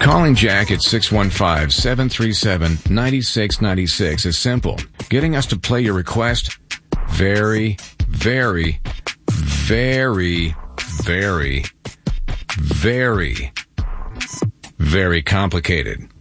Calling Jack at 615-737-9696 is simple. Getting us to play your request, very, very, very, very, very, very complicated.